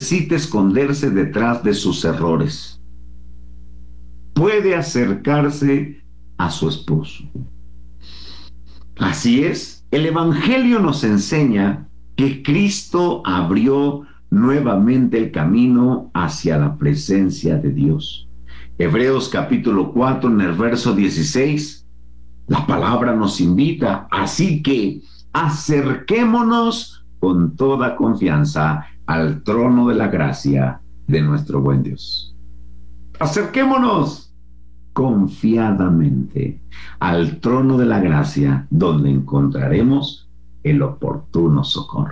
necesita esconderse detrás de sus errores. Puede acercarse a su esposo. Así es, el Evangelio nos enseña que Cristo abrió nuevamente el camino hacia la presencia de Dios. Hebreos capítulo 4, en el verso 16, la palabra nos invita, así que acerquémonos con toda confianza al trono de la gracia de nuestro buen Dios. Acerquémonos confiadamente al trono de la gracia, donde encontraremos el oportuno socorro.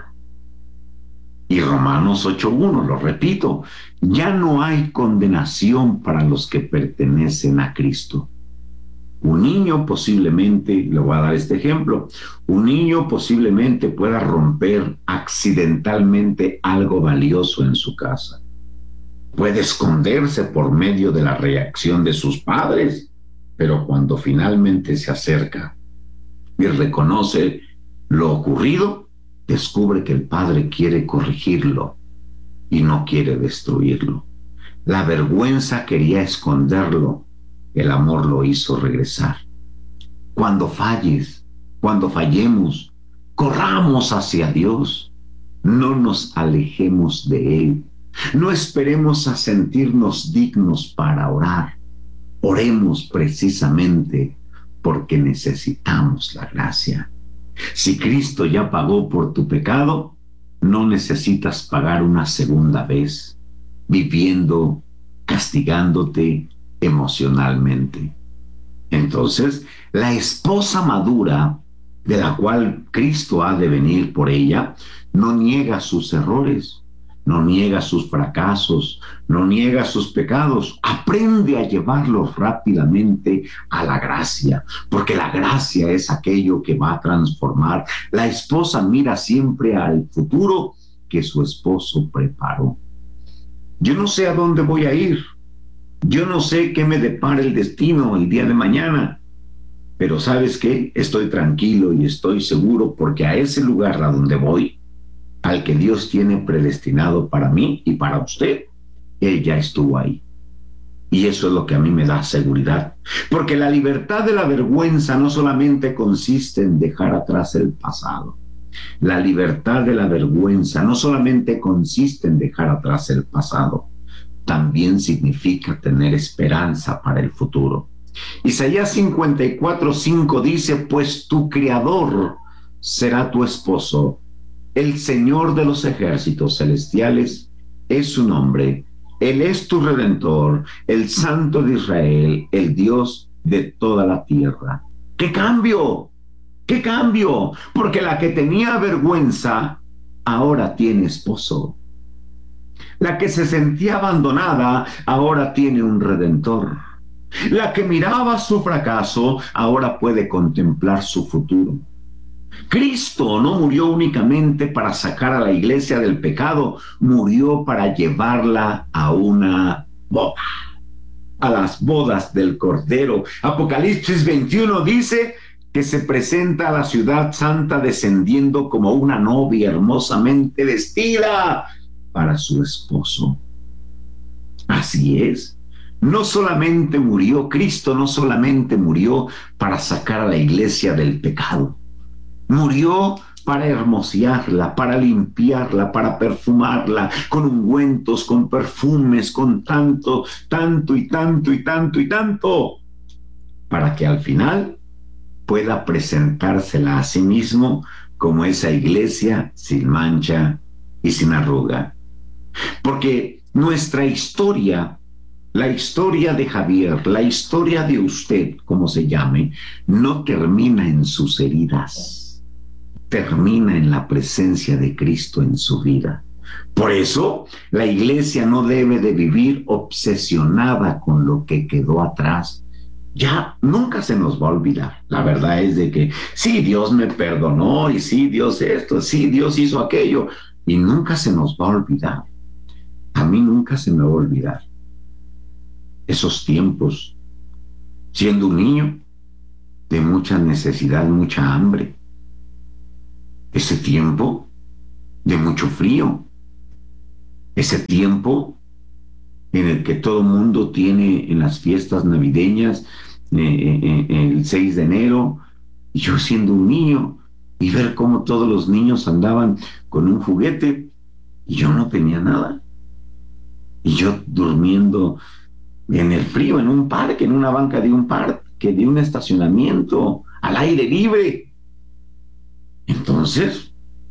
Y Romanos 8:1, lo repito, ya no hay condenación para los que pertenecen a Cristo. Un niño posiblemente, le voy a dar este ejemplo, un niño posiblemente pueda romper accidentalmente algo valioso en su casa. Puede esconderse por medio de la reacción de sus padres, pero cuando finalmente se acerca y reconoce lo ocurrido, descubre que el padre quiere corregirlo y no quiere destruirlo. La vergüenza quería esconderlo, el amor lo hizo regresar. Cuando fallemos, corramos hacia Dios, no nos alejemos de Él. No esperemos a sentirnos dignos para orar. Oremos precisamente porque necesitamos la gracia. Si Cristo ya pagó por tu pecado, no necesitas pagar una segunda vez, viviendo, castigándote emocionalmente. Entonces, la esposa madura, de la cual Cristo ha de venir por ella, no niega sus errores, no niega sus fracasos, no niega sus pecados, aprende a llevarlos rápidamente a la gracia, porque la gracia es aquello que va a transformar. La esposa mira siempre al futuro que su esposo preparó. Yo no sé a dónde voy a ir, yo no sé qué me depara el destino el día de mañana, pero ¿sabes qué? Estoy tranquilo y estoy seguro porque a ese lugar a donde voy, al que Dios tiene predestinado para mí y para usted, Él ya estuvo ahí. Y eso es lo que a mí me da seguridad. Porque la libertad de la vergüenza no solamente consiste en dejar atrás el pasado. La libertad de la vergüenza no solamente consiste en dejar atrás el pasado, también significa tener esperanza para el futuro. Isaías 54:5 dice, pues tu Creador será tu esposo, el Señor de los ejércitos celestiales es su nombre, Él es tu Redentor, el Santo de Israel, el Dios de toda la tierra. ¡Qué cambio! ¡Qué cambio! Porque la que tenía vergüenza ahora tiene esposo. La que se sentía abandonada ahora tiene un Redentor. La que miraba su fracaso ahora puede contemplar su futuro. Cristo no murió únicamente para sacar a la iglesia del pecado, murió para llevarla a una boda, a las bodas del Cordero. Apocalipsis 21 dice que se presenta a la ciudad santa descendiendo como una novia hermosamente vestida para su esposo. Así es. No solamente murió Cristo, no solamente murió para sacar a la iglesia del pecado. Murió para hermosearla, para limpiarla, para perfumarla con ungüentos, con perfumes, con tanto, tanto y tanto y tanto y tanto, para que al final pueda presentársela a sí mismo como esa iglesia sin mancha y sin arruga. Porque nuestra historia, la historia de Javier, la historia de usted, como se llame, no termina en sus heridas. Termina en la presencia de Cristo en su vida. Por eso, la iglesia no debe de vivir obsesionada con lo que quedó atrás. Ya nunca se nos va a olvidar. La verdad es de que sí, Dios me perdonó y sí, Dios esto, sí, Dios hizo aquello. Y nunca se nos va a olvidar. A mí nunca se me va a olvidar esos tiempos, siendo un niño, de mucha necesidad, mucha hambre. Ese tiempo de mucho frío, Ese tiempo en el que todo el mundo tiene en las fiestas navideñas, el 6 de enero, y yo siendo un niño, y ver cómo todos los niños andaban con un juguete, y yo no tenía nada. Y yo durmiendo en el frío, en un parque, en una banca de un parque, de un estacionamiento, al aire libre. Entonces,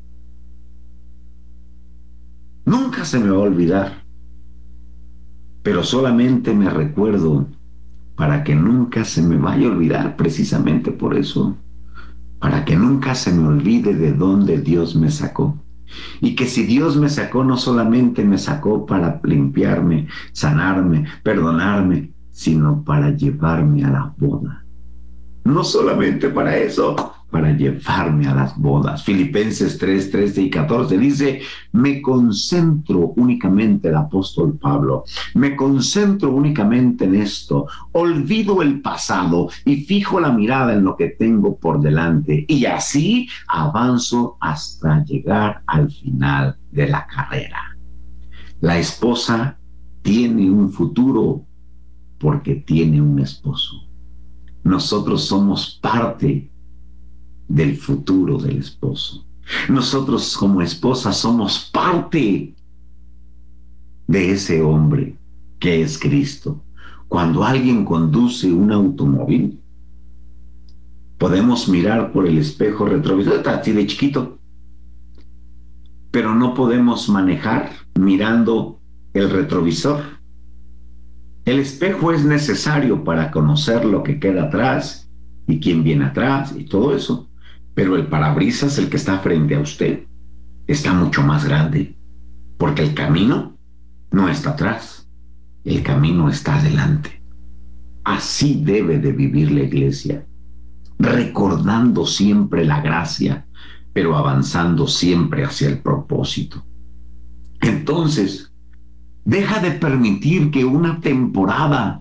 nunca se me va a olvidar, pero solamente me recuerdo para que nunca se me vaya a olvidar, precisamente por eso, para que nunca se me olvide de dónde Dios me sacó. Y que si Dios me sacó, no solamente me sacó para limpiarme, sanarme, perdonarme, sino para llevarme a la boda. No solamente para eso, para llevarme a las bodas. Filipenses 3, 13 y 14 dice, me concentro únicamente, el apóstol Pablo, me concentro únicamente en esto, olvido el pasado y fijo la mirada en lo que tengo por delante y así avanzo hasta llegar al final de la carrera. La esposa tiene un futuro porque tiene un esposo. Nosotros somos parte del futuro del esposo. Nosotros como esposa somos parte de ese hombre que es Cristo. Cuando alguien conduce un automóvil, podemos mirar por el espejo retrovisor, está así de chiquito, pero no podemos manejar mirando el retrovisor. El espejo es necesario para conocer lo que queda atrás y quién viene atrás y todo eso. Pero el parabrisas, el que está frente a usted, está mucho más grande, porque el camino no está atrás, el camino está adelante. Así debe de vivir la iglesia, recordando siempre la gracia, pero avanzando siempre hacia el propósito. Entonces, deja de permitir que una temporada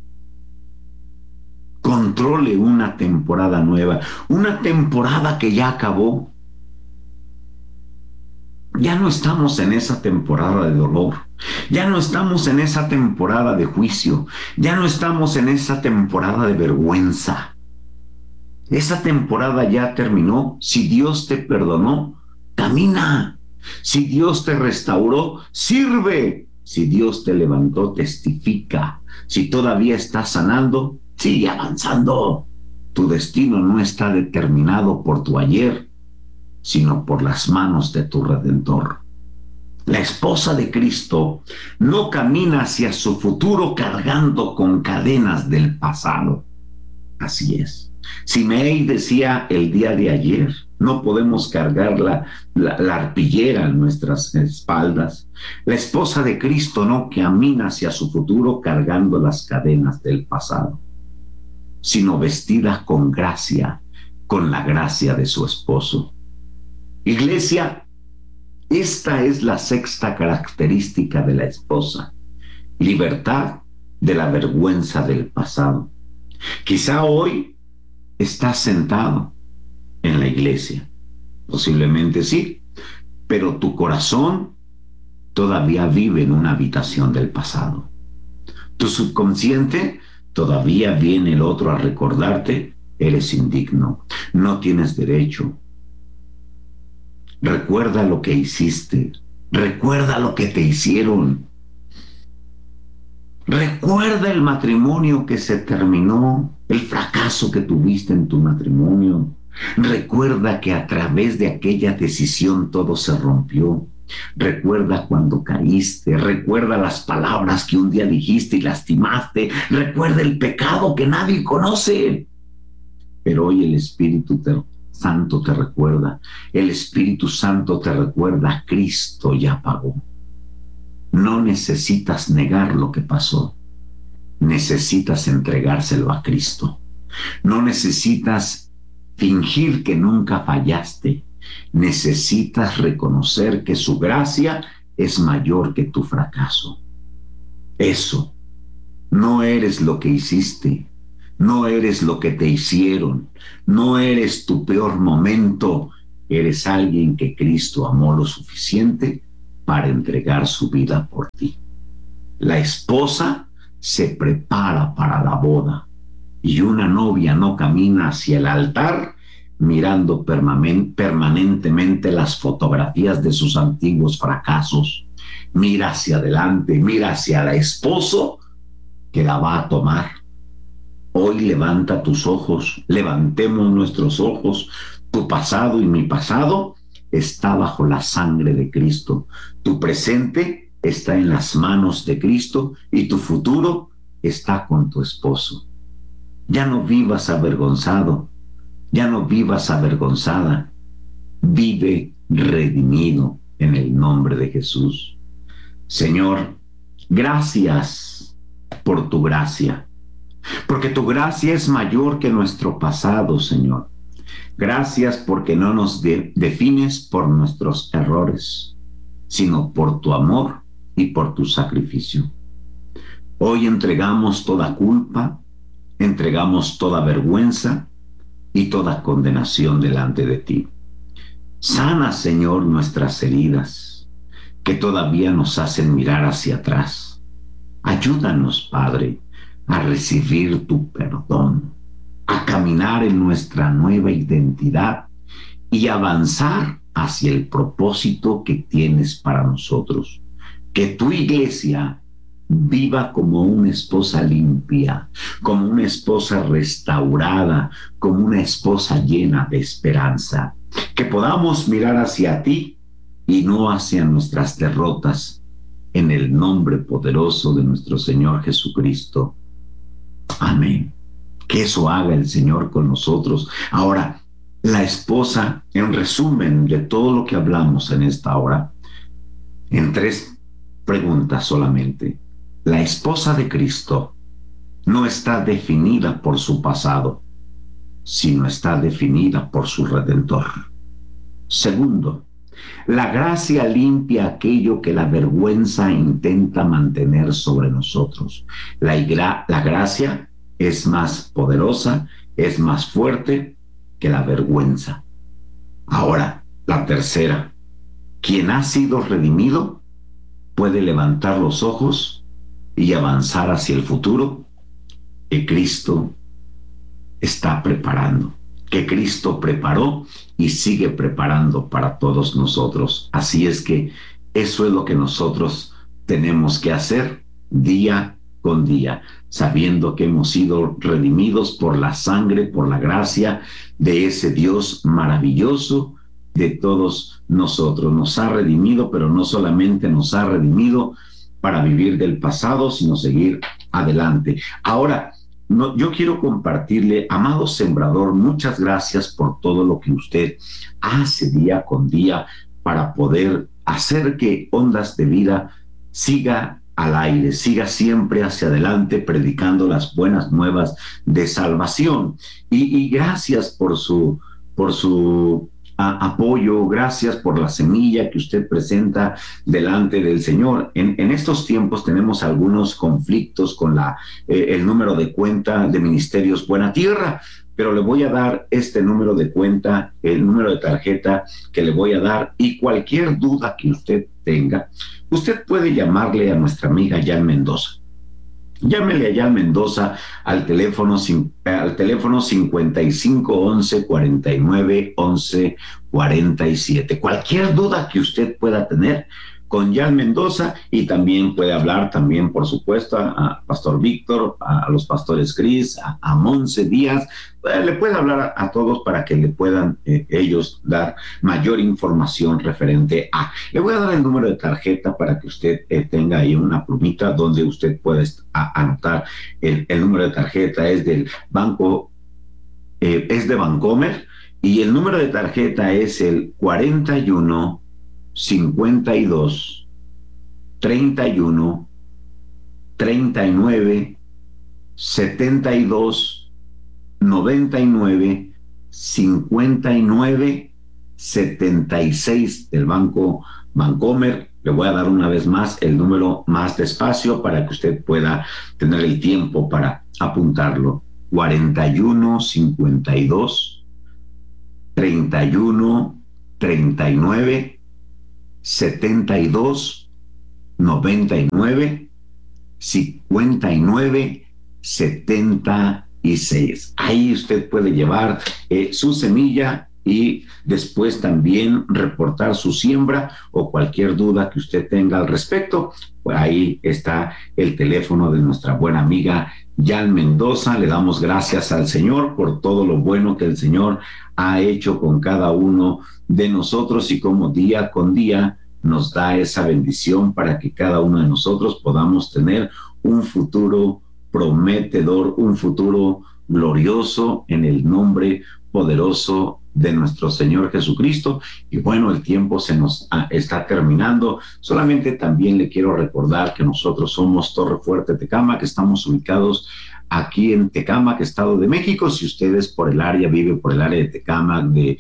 controle una temporada nueva, una temporada que ya acabó. Ya no estamos en esa temporada de dolor, ya no estamos en esa temporada de juicio, ya no estamos en esa temporada de vergüenza. Esa temporada ya terminó. Si Dios te perdonó, camina. Si Dios te restauró, sirve. Si Dios te levantó, testifica. Si todavía estás sanando, sigue avanzando. Tu destino no está determinado por tu ayer, sino por las manos de tu Redentor. La esposa de Cristo no camina hacia su futuro cargando con cadenas del pasado. Así es. Simei decía el día de ayer, no podemos cargar la arpillera en nuestras espaldas. La esposa de Cristo no camina hacia su futuro cargando las cadenas del pasado, sino vestida con gracia, con la gracia de su esposo. Iglesia, esta es la sexta característica de la esposa: libertad de la vergüenza del pasado. Quizá hoy estás sentado en la iglesia, posiblemente sí, pero tu corazón todavía vive en una habitación del pasado. Tu subconsciente todavía viene el otro a recordarte: eres indigno, no tienes derecho. Recuerda lo que hiciste, recuerda lo que te hicieron. Recuerda el matrimonio que se terminó, el fracaso que tuviste en tu matrimonio. Recuerda que a través de aquella decisión todo se rompió. Recuerda cuando caíste, recuerda las palabras que un día dijiste y lastimaste. Recuerda el pecado que nadie conoce. Pero hoy el Espíritu Santo te recuerda. El Espíritu Santo te recuerda: Cristo ya pagó. No necesitas negar lo que pasó, necesitas entregárselo a Cristo. No necesitas fingir que nunca fallaste, necesitas reconocer que su gracia es mayor que tu fracaso. Eso, no eres lo que hiciste, no eres lo que te hicieron, no eres tu peor momento, eres alguien que Cristo amó lo suficiente para entregar su vida por ti. La esposa se prepara para la boda y una novia no camina hacia el altar mirando permanentemente las fotografías de sus antiguos fracasos. Mira hacia adelante, mira hacia el esposo que la va a tomar. Hoy levanta tus ojos, levantemos nuestros ojos. Tu pasado y mi pasado está bajo la sangre de Cristo. Tu presente está en las manos de Cristo y tu futuro está con tu esposo. Ya no vivas avergonzado, ya no vivas avergonzada. Vive redimido en el nombre de Jesús. Señor, gracias por tu gracia, porque tu gracia es mayor que nuestro pasado, Señor. Gracias porque no nos defines por nuestros errores, sino por tu amor y por tu sacrificio. Hoy entregamos toda culpa, entregamos toda vergüenza y toda condenación delante de ti. Sana, Señor, nuestras heridas, que todavía nos hacen mirar hacia atrás. Ayúdanos, Padre, a recibir tu perdón, a caminar en nuestra nueva identidad y avanzar hacia el propósito que tienes para nosotros. Que tu iglesia viva como una esposa limpia, como una esposa restaurada, como una esposa llena de esperanza. Que podamos mirar hacia ti y no hacia nuestras derrotas, en el nombre poderoso de nuestro Señor Jesucristo. Amén. Que eso haga el Señor con nosotros. Ahora, la esposa, en resumen de todo lo que hablamos en esta hora, en 3 preguntas solamente. La esposa de Cristo no está definida por su pasado, sino está definida por su Redentor. Segundo, la gracia limpia aquello que la vergüenza intenta mantener sobre nosotros. La gracia es más poderosa, es más fuerte que la vergüenza. Ahora, la tercera, quien ha sido redimido puede levantar los ojos y avanzar hacia el futuro que Cristo está preparando, que Cristo preparó y sigue preparando para todos nosotros. Así es que eso es lo que nosotros tenemos que hacer día con día, sabiendo que hemos sido redimidos por la sangre, por la gracia de ese Dios maravilloso de todos nosotros. Nos ha redimido, pero no solamente nos ha redimido para vivir del pasado, sino seguir adelante. Ahora, yo quiero compartirle, amado sembrador, muchas gracias por todo lo que usted hace día con día para poder hacer que Ondas de Vida siga al aire, siga siempre hacia adelante predicando las buenas nuevas de salvación. Y gracias por su apoyo, gracias por la semilla que usted presenta delante del Señor. En estos tiempos tenemos algunos conflictos con el número de cuenta de Ministerios Buena Tierra, pero le voy a dar este número de cuenta, el número de tarjeta que le voy a dar, y cualquier duda que usted tenga, usted puede llamarle a nuestra amiga Jan Mendoza. Llámele a Jan Mendoza al teléfono 5511 49 11 47. Cualquier duda que usted pueda tener con Jan Mendoza, y también puede hablar también, por supuesto, a Pastor Víctor, a los pastores Cris, a Monse Díaz. Le puede hablar a todos para que le puedan ellos dar mayor información referente a. Le voy a dar el número de tarjeta para que usted tenga ahí una plumita donde usted puede anotar el número de tarjeta. Es del banco, es de Bancomer, y el número de tarjeta es el 41 52 31 39 72 99 59 76 del Banco Bancomer. Le voy a dar una vez más el número más despacio para que usted pueda tener el tiempo para apuntarlo. 41 52 31 39 72 99 59 76. Ahí usted puede llevar su semilla y después también reportar su siembra o cualquier duda que usted tenga al respecto. Pues ahí está el teléfono de nuestra buena amiga Jan Mendoza. Le damos gracias al Señor por todo lo bueno que el Señor ha hecho con cada uno de nosotros y como día con día nos da esa bendición para que cada uno de nosotros podamos tener un futuro prometedor, un futuro glorioso en el nombre poderoso de nuestro Señor Jesucristo. Y bueno, el tiempo se nos está terminando. Solamente también le quiero recordar que nosotros somos Torre Fuerte Tecámac, que estamos ubicados aquí en Tecámac, Estado de México. Si ustedes por el área, vive por el área de Tecámac, de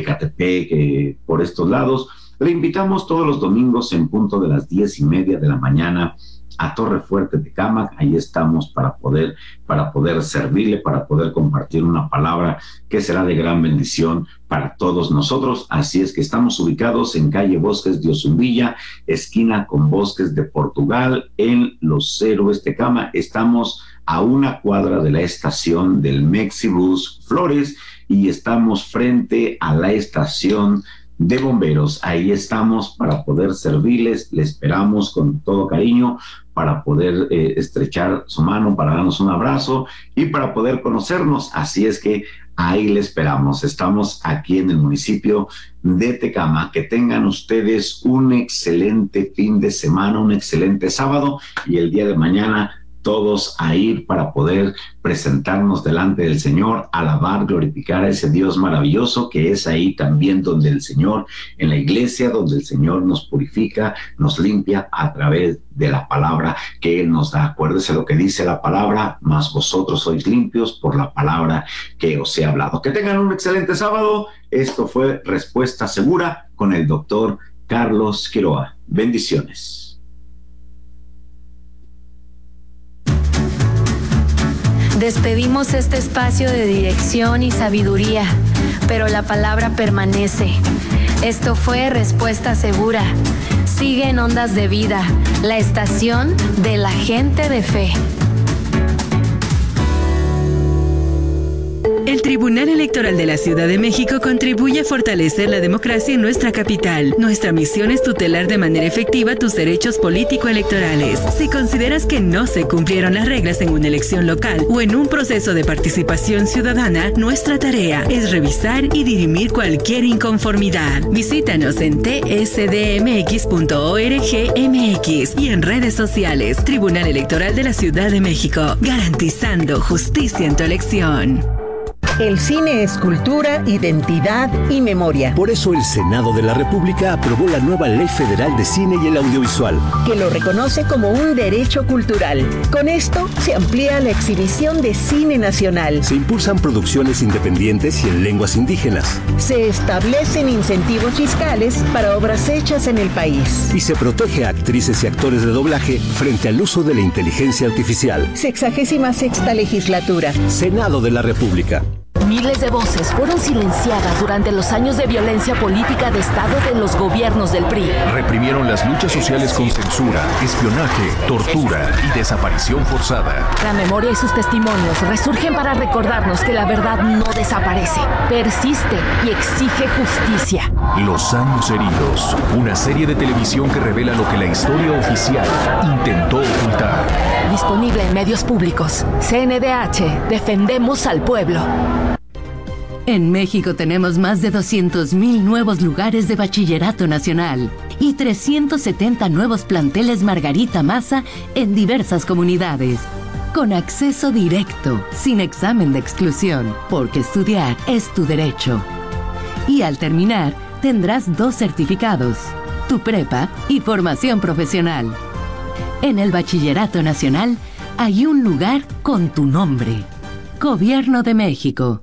Ecatepec, por estos lados, le invitamos todos los domingos en punto de las 10:30 de la mañana a Torre Fuerte Tecámac. Ahí estamos para poder servirle, para poder compartir una palabra que será de gran bendición para todos nosotros. Así es que estamos ubicados en calle Bosques de Ozumbilla, esquina con Bosques de Portugal, en Los Héroes Tecámac. Estamos a una cuadra de la estación del Mexibus Flores y estamos frente a la estación de bomberos. Ahí estamos para poder servirles. Le esperamos con todo cariño para poder estrechar su mano, para darnos un abrazo y para poder conocernos. Así es que ahí le esperamos. Estamos aquí en el municipio de Tecámac. Que tengan ustedes un excelente fin de semana, un excelente sábado y el día de mañana todos a ir para poder presentarnos delante del Señor, alabar, glorificar a ese Dios maravilloso, que es ahí también donde el Señor, en la iglesia, donde el Señor nos purifica, nos limpia a través de la palabra que Él nos da. Acuérdese lo que dice la palabra, mas vosotros sois limpios por la palabra que os he hablado. Que tengan un excelente sábado. Esto fue Respuesta Segura con el doctor Carlos Quiroa. Bendiciones. Despedimos este espacio de dirección y sabiduría, pero la palabra permanece. Esto fue Respuesta Segura. Sigue en Ondas de Vida, la estación de la gente de fe. El Tribunal Electoral de la Ciudad de México contribuye a fortalecer la democracia en nuestra capital. Nuestra misión es tutelar de manera efectiva tus derechos político-electorales. Si consideras que no se cumplieron las reglas en una elección local o en un proceso de participación ciudadana, nuestra tarea es revisar y dirimir cualquier inconformidad. Visítanos en tsdmx.org.mx y en redes sociales. Tribunal Electoral de la Ciudad de México, garantizando justicia en tu elección. El cine es cultura, identidad y memoria. Por eso el Senado de la República aprobó la nueva Ley Federal de Cine y el Audiovisual, que lo reconoce como un derecho cultural. Con esto se amplía la exhibición de cine nacional. Se impulsan producciones independientes y en lenguas indígenas. Se establecen incentivos fiscales para obras hechas en el país. Y se protege a actrices y actores de doblaje frente al uso de la inteligencia artificial. 66ª legislatura. Senado de la República. Miles de voces fueron silenciadas durante los años de violencia política de Estado de los gobiernos del PRI. Reprimieron las luchas sociales con censura, espionaje, tortura y desaparición forzada. La memoria y sus testimonios resurgen para recordarnos que la verdad no desaparece, persiste y exige justicia. Los años heridos, una serie de televisión que revela lo que la historia oficial intentó ocultar. Disponible en medios públicos. CNDH, defendemos al pueblo. En México tenemos más de 200,000 nuevos lugares de bachillerato nacional y 370 nuevos planteles Margarita Maza en diversas comunidades. Con acceso directo, sin examen de exclusión, porque estudiar es tu derecho. Y al terminar, tendrás 2 certificados, tu prepa y formación profesional. En el Bachillerato Nacional hay un lugar con tu nombre. Gobierno de México.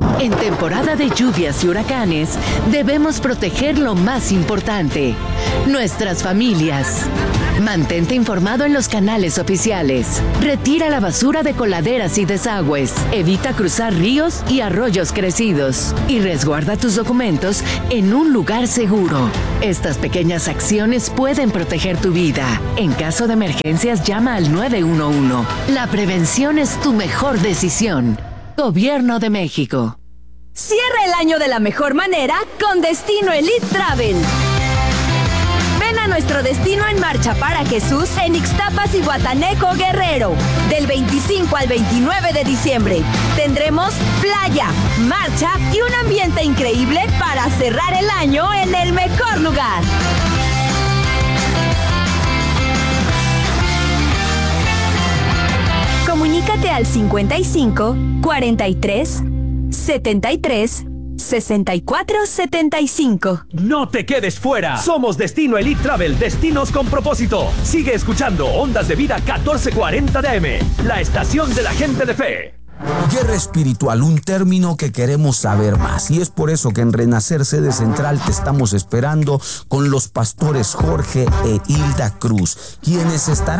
En temporada de lluvias y huracanes, debemos proteger lo más importante, nuestras familias. Mantente informado en los canales oficiales. Retira la basura de coladeras y desagües. Evita cruzar ríos y arroyos crecidos. Y resguarda tus documentos en un lugar seguro. Estas pequeñas acciones pueden proteger tu vida. En caso de emergencias, llama al 911. La prevención es tu mejor decisión. Gobierno de México. Cierra el año de la mejor manera con Destino Elite Travel. Ven a nuestro destino en marcha para Jesús en Ixtapas y Guataneco, Guerrero. Del 25 al 29 de diciembre tendremos playa, marcha y un ambiente increíble para cerrar el año en el mejor lugar. Comunícate al 55 43 73 64 75. No te quedes fuera. Somos Destino Elite Travel, destinos con propósito. Sigue escuchando Ondas de Vida 1440 de AM, la estación de la gente de fe. Guerra espiritual, un término que queremos saber más, y es por eso que en Renacer Sede Central te estamos esperando con los pastores Jorge e Hilda Cruz, quienes estarán